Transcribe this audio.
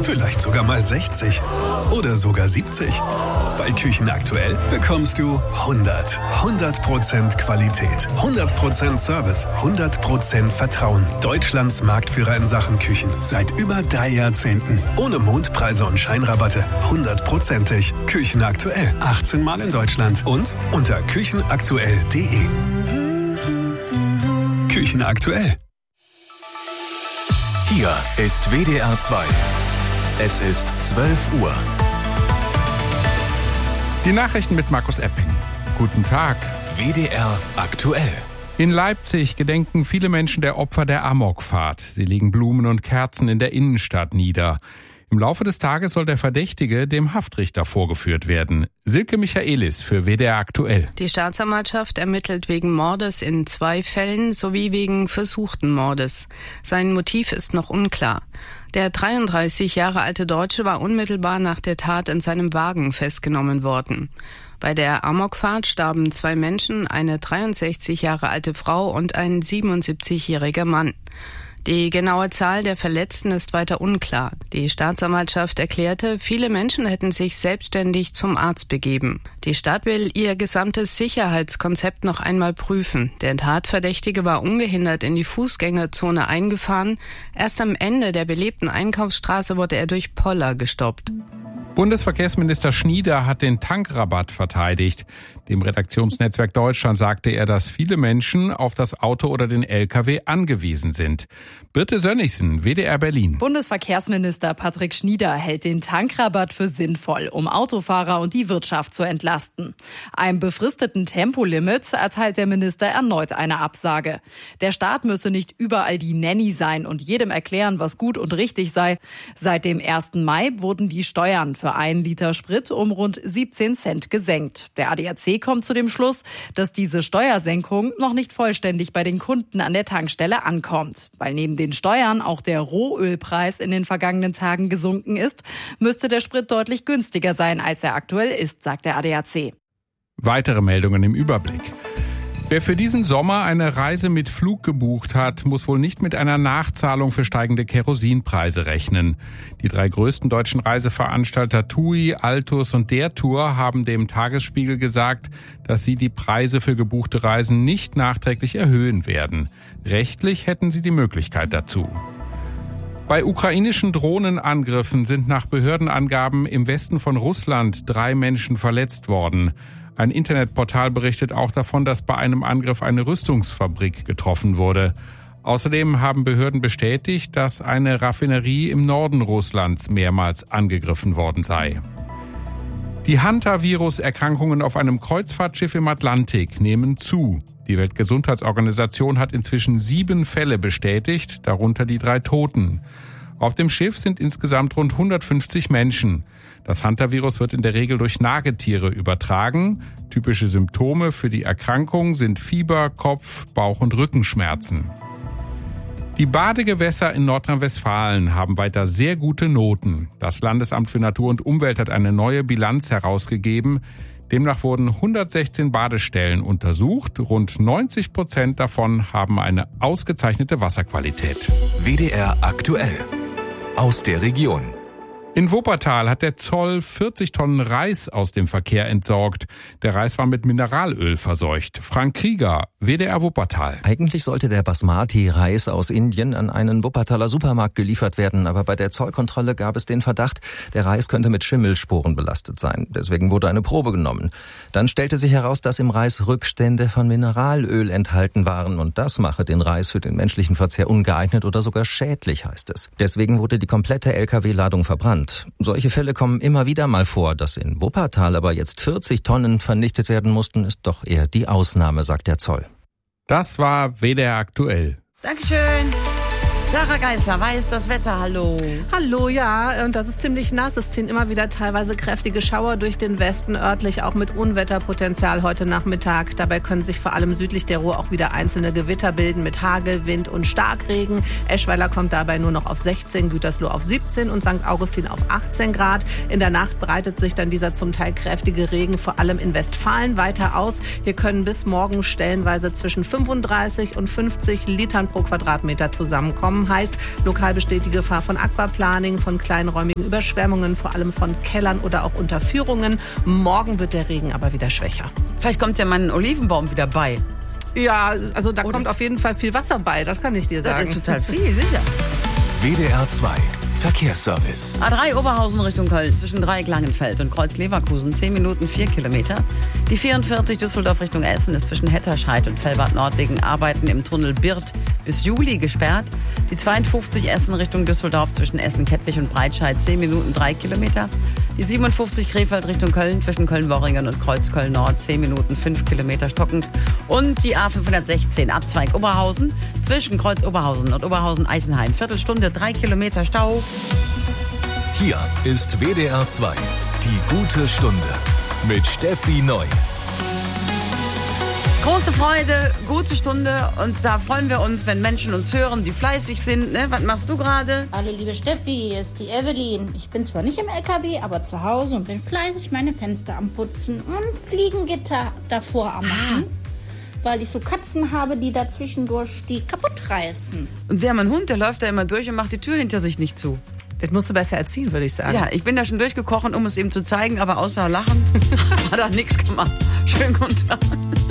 Vielleicht sogar mal 60 oder sogar 70. Bei Küchen aktuell bekommst du 100% Qualität, 100% Service, 100% Vertrauen. Deutschlands Marktführer in Sachen Küchen seit über 3 Jahrzehnten. Ohne Mondpreise und Scheinrabatte. 100%ig. Küchen aktuell. 18 Mal in Deutschland und unter küchenaktuell.de. Küchen aktuell. Hier ist WDR 2. Es ist 12 Uhr. Die Nachrichten mit Markus Epping. Guten Tag. WDR aktuell. In Leipzig gedenken viele Menschen der Opfer der Amokfahrt. Sie legen Blumen und Kerzen in der Innenstadt nieder. Im Laufe des Tages soll der Verdächtige dem Haftrichter vorgeführt werden. Silke Michaelis für WDR aktuell. Die Staatsanwaltschaft ermittelt wegen Mordes in 2 Fällen sowie wegen versuchten Mordes. Sein Motiv ist noch unklar. Der 33 Jahre alte Deutsche war unmittelbar nach der Tat in seinem Wagen festgenommen worden. Bei der Amokfahrt starben 2 Menschen, eine 63 Jahre alte Frau und ein 77-jähriger Mann. Die genaue Zahl der Verletzten ist weiter unklar. Die Staatsanwaltschaft erklärte, viele Menschen hätten sich selbstständig zum Arzt begeben. Die Stadt will ihr gesamtes Sicherheitskonzept noch einmal prüfen. Der Tatverdächtige war ungehindert in die Fußgängerzone eingefahren. Erst am Ende der belebten Einkaufsstraße wurde er durch Poller gestoppt. Bundesverkehrsminister Schnieder hat den Tankrabatt verteidigt. Dem Redaktionsnetzwerk Deutschland sagte er, dass viele Menschen auf das Auto oder den LKW angewiesen sind. Birte Sönnigsen, WDR Berlin. Bundesverkehrsminister Patrick Schnieder hält den Tankrabatt für sinnvoll, um Autofahrer und die Wirtschaft zu entlasten. Einem befristeten Tempolimit erteilt der Minister erneut eine Absage. Der Staat müsse nicht überall die Nanny sein und jedem erklären, was gut und richtig sei. Seit dem 1. Mai wurden die Steuern für 1 Liter Sprit um rund 17 Cent gesenkt. Der ADAC kommt zu dem Schluss, dass diese Steuersenkung noch nicht vollständig bei den Kunden an der Tankstelle ankommt. Weil neben den Steuern auch der Rohölpreis in den vergangenen Tagen gesunken ist, müsste der Sprit deutlich günstiger sein, als er aktuell ist, sagt der ADAC. Weitere Meldungen im Überblick. Wer für diesen Sommer eine Reise mit Flug gebucht hat, muss wohl nicht mit einer Nachzahlung für steigende Kerosinpreise rechnen. Die 3 größten deutschen Reiseveranstalter TUI, Altus und der Tour haben dem Tagesspiegel gesagt, dass sie die Preise für gebuchte Reisen nicht nachträglich erhöhen werden. Rechtlich hätten sie die Möglichkeit dazu. Bei ukrainischen Drohnenangriffen sind nach Behördenangaben im Westen von Russland 3 Menschen verletzt worden. Ein Internetportal berichtet auch davon, dass bei einem Angriff eine Rüstungsfabrik getroffen wurde. Außerdem haben Behörden bestätigt, dass eine Raffinerie im Norden Russlands mehrmals angegriffen worden sei. Die Hantavirus-Erkrankungen auf einem Kreuzfahrtschiff im Atlantik nehmen zu. Die Weltgesundheitsorganisation hat inzwischen 7 Fälle bestätigt, darunter die 3 Toten. Auf dem Schiff sind insgesamt rund 150 Menschen. Das Hantavirus wird in der Regel durch Nagetiere übertragen. Typische Symptome für die Erkrankung sind Fieber, Kopf-, Bauch- und Rückenschmerzen. Die Badegewässer in Nordrhein-Westfalen haben weiter sehr gute Noten. Das Landesamt für Natur und Umwelt hat eine neue Bilanz herausgegeben. Demnach wurden 116 Badestellen untersucht. Rund 90% davon haben eine ausgezeichnete Wasserqualität. WDR aktuell. Aus der Region. In Wuppertal hat der Zoll 40 Tonnen Reis aus dem Verkehr entsorgt. Der Reis war mit Mineralöl verseucht. Frank Krieger, WDR Wuppertal. Eigentlich sollte der Basmati-Reis aus Indien an einen Wuppertaler Supermarkt geliefert werden, aber bei der Zollkontrolle gab es den Verdacht, der Reis könnte mit Schimmelsporen belastet sein. Deswegen wurde eine Probe genommen. Dann stellte sich heraus, dass im Reis Rückstände von Mineralöl enthalten waren und das mache den Reis für den menschlichen Verzehr ungeeignet oder sogar schädlich, heißt es. Deswegen wurde die komplette LKW-Ladung verbrannt. Solche Fälle kommen immer wieder mal vor. Dass in Wuppertal aber jetzt 40 Tonnen vernichtet werden mussten, ist doch eher die Ausnahme, sagt der Zoll. Das war WDR aktuell. Dankeschön. Sarah Geisler, weiß das Wetter, hallo. Hallo, ja, und das ist ziemlich nass. Es ziehen immer wieder teilweise kräftige Schauer durch den Westen, örtlich auch mit Unwetterpotenzial heute Nachmittag. Dabei können sich vor allem südlich der Ruhr auch wieder einzelne Gewitter bilden mit Hagel, Wind und Starkregen. Eschweiler kommt dabei nur noch auf 16, Gütersloh auf 17 und St. Augustin auf 18 Grad. In der Nacht breitet sich dann dieser zum Teil kräftige Regen vor allem in Westfalen weiter aus. Hier können bis morgen stellenweise zwischen 35 und 50 Litern pro Quadratmeter zusammenkommen. Sturm heißt, lokal besteht die Gefahr von Aquaplaning, von kleinräumigen Überschwemmungen, vor allem von Kellern oder auch Unterführungen. Morgen wird der Regen aber wieder schwächer. Vielleicht kommt ja mein Olivenbaum wieder bei. Ja, also da kommt auf jeden Fall viel Wasser bei, das kann ich dir sagen. Das ist total viel, sicher. WDR 2 Verkehrsservice. A3 Oberhausen Richtung Köln zwischen Dreieck-Langenfeld und Kreuz-Leverkusen 10 Minuten 4 Kilometer. Die 44 Düsseldorf Richtung Essen ist zwischen Hetterscheid und Fellbad Nord wegen Arbeiten im Tunnel Birth bis Juli gesperrt. Die 52 Essen Richtung Düsseldorf zwischen Essen-Kettwig und Breitscheid 10 Minuten 3 Kilometer. Die 57 Krefeld Richtung Köln zwischen Köln-Worringen und Kreuz-Köln-Nord 10 Minuten 5 Kilometer stockend. Und die A516 Abzweig Oberhausen zwischen Kreuz-Oberhausen und Oberhausen-Eisenheim. Viertelstunde 3 Kilometer Stau. Hier ist WDR 2 die gute Stunde mit Steffi Neu. Große Freude, gute Stunde und da freuen wir uns, wenn Menschen uns hören, die fleißig sind. Ne? Was machst du gerade? Hallo liebe Steffi, hier ist die Evelyn. Ich bin zwar nicht im LKW, aber zu Hause und bin fleißig meine Fenster am Putzen und Fliegengitter davor am Machen, weil ich so Katzen habe, die da zwischendurch die kaputt reißen. Und wir haben einen Hund, der läuft da immer durch und macht die Tür hinter sich nicht zu. Das musst du besser erziehen, würde ich sagen. Ja, ich bin da schon durchgekrochen, um es ihm zu zeigen, aber außer Lachen hat er nichts gemacht. Schönen guten Tag.